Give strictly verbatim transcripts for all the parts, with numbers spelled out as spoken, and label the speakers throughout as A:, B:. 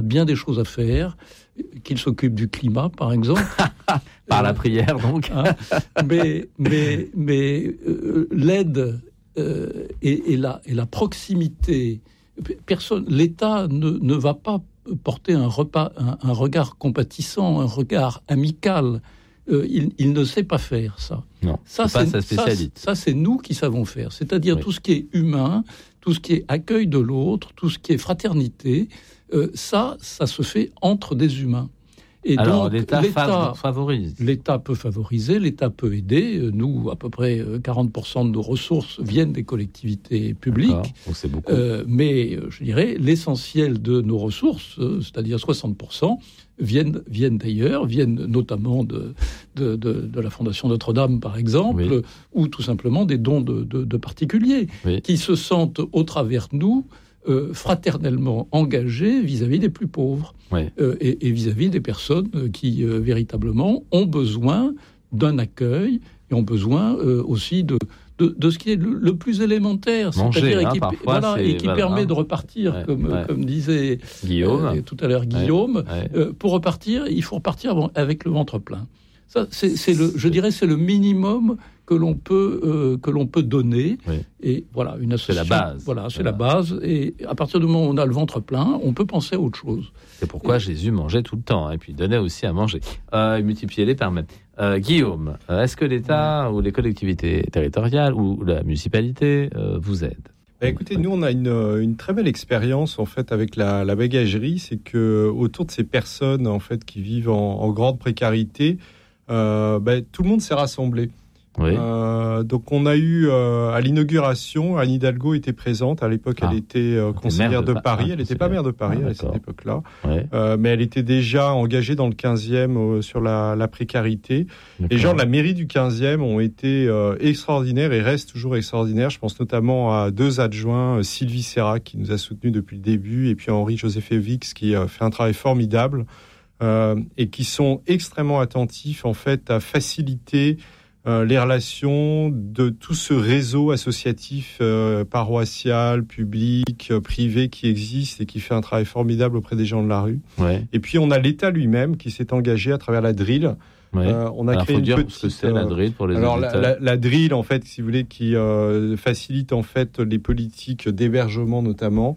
A: bien des choses à faire, qu'il s'occupe du climat, par exemple.
B: Par euh, la prière, donc.
A: Hein, mais mais, mais euh, l'aide euh, et, et, la, et la proximité, personne, l'État ne, ne va pas porter un, repas, un, un regard compatissant, un regard amical. Euh, il, il ne sait pas faire ça.
B: Non,
A: ça
B: c'est pas sa spécialité.
A: Ça, ça, c'est nous qui savons faire. C'est-à-dire oui. tout ce qui est humain, tout ce qui est accueil de l'autre, tout ce qui est fraternité, euh, ça, ça se fait entre des humains.
B: Et alors, donc, l'État, l'État favorise.
A: L'État peut favoriser, l'État peut aider. Nous, à peu près quarante pour cent de nos ressources viennent des collectivités publiques.
B: Donc c'est beaucoup.
A: Euh, mais, je dirais, l'essentiel de nos ressources, c'est-à-dire soixante pour cent, viennent, viennent d'ailleurs, viennent notamment de, de, de, de la Fondation Notre-Dame, par exemple, oui. ou tout simplement des dons de, de, de particuliers, oui. qui se sentent, au travers de nous, Euh, fraternellement engagés vis-à-vis des plus pauvres
B: ouais.
A: euh, et, et vis-à-vis des personnes qui euh, véritablement ont besoin d'un accueil et ont besoin euh, aussi de, de, de ce qui est le, le plus élémentaire,
B: Manger,
A: c'est-à-dire
B: hein,
A: et qui,
B: parfois,
A: voilà, et qui
B: voilà,
A: permet
B: hein.
A: de repartir,
B: ouais,
A: comme,
B: ouais.
A: comme disait
B: Guillaume.
A: Euh, tout à l'heure Guillaume.
B: Ouais, ouais.
A: Euh, pour repartir, il faut repartir avec le ventre plein. Ça, c'est, c'est le, je dirais, c'est le minimum que l'on peut euh, que l'on peut donner.
B: Oui.
A: Et voilà, une association.
B: C'est la base.
A: Voilà, c'est, c'est la
B: base.
A: base. Et à partir du moment où on a le ventre plein, on peut penser à autre chose.
B: C'est pourquoi et... Jésus mangeait tout le temps, hein, et puis donnait aussi à manger. Euh, il multipliait les pains même. Euh, Guillaume, est-ce que l'État ou les collectivités territoriales ou la municipalité euh, vous aident?
C: Bah écoutez, nous on a une, une très belle expérience en fait avec la, la bagagerie, c'est que autour de ces personnes en fait qui vivent en, en grande précarité, euh, bah, tout le monde s'est rassemblé.
B: Oui.
C: Euh, donc on a eu euh, à l'inauguration, Anne Hidalgo était présente. À l'époque, ah, elle était euh, conseillère de, de Paris. Ah, elle n'était pas maire de Paris ah, à cette époque-là,
B: ouais.
C: euh, mais elle était déjà engagée dans le quinzième euh, sur la, la précarité. D'accord. Les gens de la mairie du quinzième ont été euh, extraordinaires et restent toujours extraordinaires. Je pense notamment à deux adjoints, Sylvie Serra qui nous a soutenus depuis le début, et puis Henri-Joseph Evix qui euh, fait un travail formidable euh, et qui sont extrêmement attentifs en fait à faciliter Euh, les relations de tout ce réseau associatif, euh, paroissial, public, euh, privé qui existe et qui fait un travail formidable auprès des gens de la rue.
B: Ouais.
C: Et puis on a l'État lui-même qui s'est engagé à travers la D R I L.
B: Ouais.
C: Euh, on a
B: alors,
C: créé
B: faut
C: une
B: dire
C: petite.
B: Ce que c'est la D R I L pour les
C: alors
B: auditeurs.
C: la, la, la D R I L en fait, si vous voulez, qui euh, facilite en fait les politiques d'hébergement notamment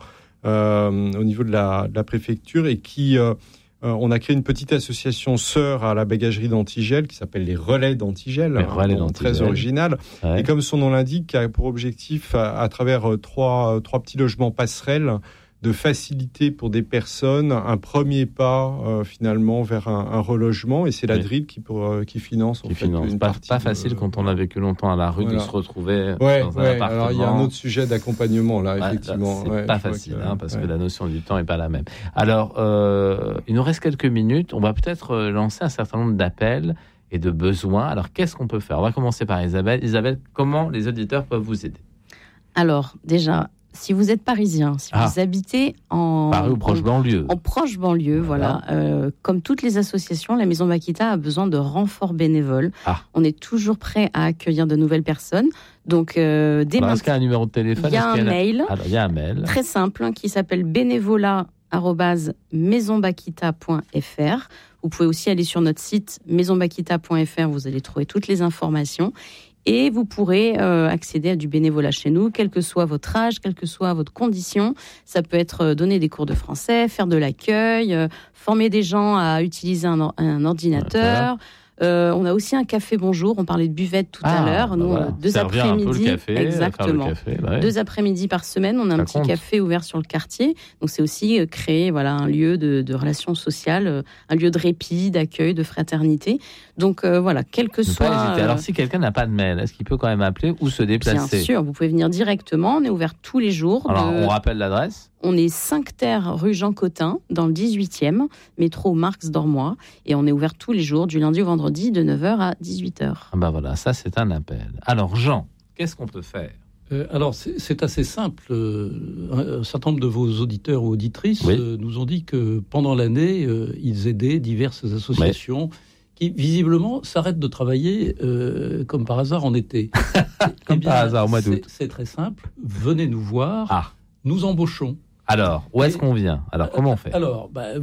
C: euh, au niveau de la, de la préfecture et qui euh, Euh, on a créé une petite association sœur à la bagagerie d'Antigel qui s'appelle les Relais d'Antigel,
B: les Relais
C: hein,
B: d'Antigel.
C: Très original. Ouais. Et comme son nom l'indique, qui a pour objectif, à, à travers euh, trois, euh, trois petits logements passerelles, de faciliter pour des personnes un premier pas euh, finalement vers un, un relogement. Et c'est la oui. D R I L qui, pour, euh, qui finance. En
B: qui
C: fait,
B: finance.
C: Une
B: pas,
C: partie
B: pas
C: de,
B: facile quand on a vécu longtemps à la rue voilà. de se retrouver
C: ouais,
B: dans un
C: ouais.
B: appartement.
C: Alors il y a un autre sujet d'accompagnement là,
B: ouais,
C: effectivement.
B: Là, c'est
C: ouais,
B: pas facile
C: que,
B: hein, parce
C: ouais.
B: que la notion du temps est pas la même. Alors euh, il nous reste quelques minutes. On va peut-être lancer un certain nombre d'appels et de besoins. Alors qu'est-ce qu'on peut faire? On va commencer par Isabelle. Isabelle, comment les auditeurs peuvent vous aider?
D: Alors déjà, si vous êtes parisien, si ah. vous habitez en
B: Paris ou proche
D: en,
B: banlieue,
D: en proche banlieue, voilà, voilà. Euh, comme toutes les associations, la Maison Vaquita a besoin de renforts bénévoles.
B: Ah.
D: On est toujours prêt à accueillir de nouvelles personnes. Donc, euh, dès
B: Alors, est-ce qu'il y a un numéro de téléphone?
D: Il y a un mail.
B: Alors, il y a un mail
D: très simple hein, qui s'appelle bénévolat arobase maison vaquita point f r. Vous pouvez aussi aller sur notre site maison vaquita point f r. Vous allez trouver toutes les informations. Et vous pourrez euh, accéder à du bénévolat chez nous, quel que soit votre âge, quelle que soit votre condition. Ça peut être euh, donner des cours de français, faire de l'accueil, euh, former des gens à utiliser un, or- un ordinateur. Euh, on a aussi un café bonjour. On parlait de buvette tout
B: ah,
D: à l'heure. Nous,
B: voilà.
D: deux
B: Servir
D: après-midi,
B: un peu le café,
D: exactement.
B: le café, ouais.
D: Deux après-midi par semaine, on a
B: Ça
D: un petit
B: compte.
D: café ouvert sur le quartier. Donc c'est aussi euh, créer voilà un lieu de, de relations sociales, euh, un lieu de répit, d'accueil, de fraternité. Donc euh, voilà, quel que
B: ne
D: soit.
B: Pas hésiter.
D: Euh,
B: Alors si quelqu'un n'a pas de mail, est-ce qu'il peut quand même appeler ou se déplacer?
D: Bien sûr, vous pouvez venir directement. On est ouvert tous les jours.
B: Alors
D: de...
B: on rappelle l'adresse.
D: On est cinq terres rue Jean Cotin, dans le dix-huitième, métro Marx d'Ormois. Et on est ouvert tous les jours, du lundi au vendredi, de neuf heures à dix-huit heures.
B: Ah ben voilà, ça c'est un appel. Alors Jean, qu'est-ce qu'on peut faire?
A: euh, Alors c'est, c'est assez simple. Euh, un certain nombre de vos auditeurs ou auditrices
B: oui.
A: euh, nous ont dit que pendant l'année, euh, ils aidaient diverses associations oui. qui visiblement s'arrêtent de travailler euh, comme par hasard en été.
B: Comme eh bien, par hasard au mois d'août.
A: C'est, c'est très simple. Venez nous voir.
B: Ah.
A: Nous embauchons.
B: Alors, où est-ce Et, qu'on vient? Alors, comment on fait?
A: Alors, bah,